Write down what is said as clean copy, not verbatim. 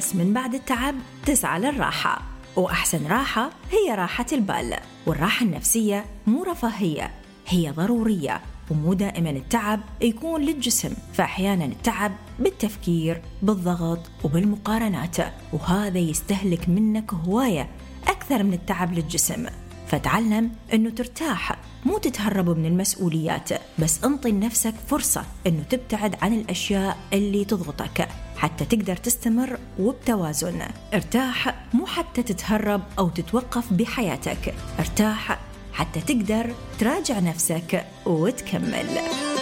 الناس من بعد التعب تسعى للراحة، وأحسن راحة هي راحة البال. والراحة النفسية مو رفاهية، هي ضرورية. ومو دائما التعب يكون للجسم، فأحيانا التعب بالتفكير، بالضغط وبالمقارنات، وهذا يستهلك منك هواية أكثر من التعب للجسم. فتعلم أنه ترتاح، مو تتهرب من المسؤوليات، بس انطي لنفسك فرصة أنه تبتعد عن الأشياء اللي تضغطك حتى تقدر تستمر وبتوازن. ارتاح مو حتى تتهرب أو تتوقف بحياتك، ارتاح حتى تقدر تراجع نفسك وتكمل.